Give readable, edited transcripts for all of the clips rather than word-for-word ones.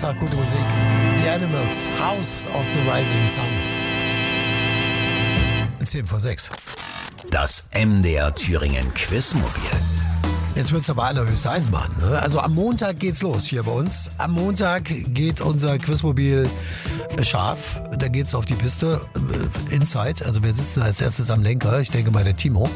Donnerstag, gute Musik. The Animals, House of the Rising Sun. 10 vor 6. Das MDR Thüringen Quizmobil. Jetzt wird's aber allerhöchste Eisenbahn. Ne? Also am Montag geht's los hier bei uns. Am Montag geht unser Quizmobil scharf. Da geht's auf die Piste. Inside. Also wir sitzen als erstes am Lenker. Ich denke mal der Timo.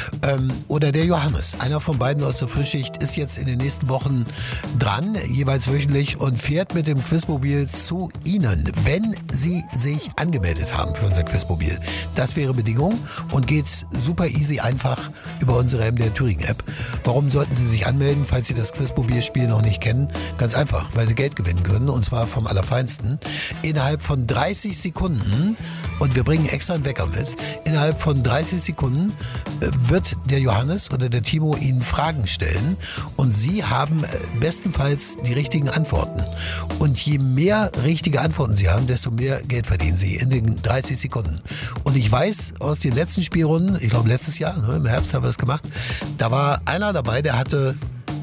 Oder der Johannes. Einer von beiden aus der Frühschicht ist jetzt in den nächsten Wochen dran. Jeweils wöchentlich. Und fährt mit dem Quizmobil zu Ihnen. Wenn Sie sich angemeldet haben für unser Quizmobil. Das wäre Bedingung. Und geht's super easy einfach über unsere MDR Thüringen App. Warum sollten Sie sich anmelden, falls Sie das Quizmobil-Spiel noch nicht kennen? Ganz einfach, weil Sie Geld gewinnen können, und zwar vom Allerfeinsten. Innerhalb von 30 Sekunden, und wir bringen extra einen Wecker mit, innerhalb von 30 Sekunden wird der Johannes oder der Timo Ihnen Fragen stellen und Sie haben bestenfalls die richtigen Antworten. Und je mehr richtige Antworten Sie haben, desto mehr Geld verdienen Sie in den 30 Sekunden. Und ich weiß aus den letzten Spielrunden, ich glaube letztes Jahr, ne, im Herbst haben wir es gemacht, da war einer dabei, der hatte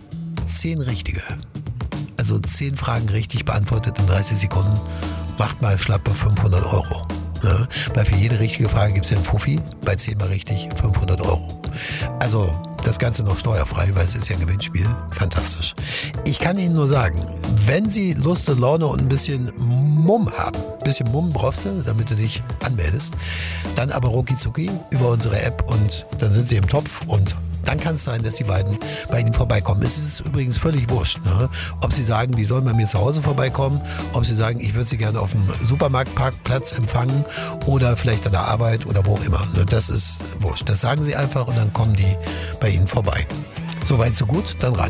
10 richtige. Also 10 Fragen richtig beantwortet in 30 Sekunden. Macht mal schlappe 500 Euro. Ja, weil für jede richtige Frage gibt es ja einen Fuffi. Bei 10 mal richtig 500 Euro. Also das Ganze noch steuerfrei, weil es ist ja ein Gewinnspiel. Fantastisch. Ich kann Ihnen nur sagen, wenn Sie Lust und Laune und ein bisschen Mumm haben, ein bisschen Mumm brauchst du, damit du dich anmeldest, dann aber rucki zucki über unsere App und dann sind Sie im Topf und dann kann es sein, dass die beiden bei Ihnen vorbeikommen. Es ist übrigens völlig wurscht, ne? Ob Sie sagen, die sollen bei mir zu Hause vorbeikommen, ob Sie sagen, ich würde sie gerne auf dem Supermarktparkplatz empfangen oder vielleicht an der Arbeit oder wo auch immer. Das ist wurscht. Das sagen Sie einfach und dann kommen die bei Ihnen vorbei. Soweit, so gut, dann ran.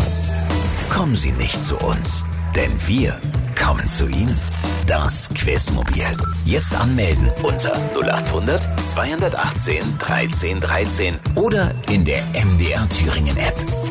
Kommen Sie nicht zu uns, denn wir kommen zu Ihnen. Das Quizmobil. Jetzt anmelden unter 0800 218 13 13 oder in der MDR Thüringen App.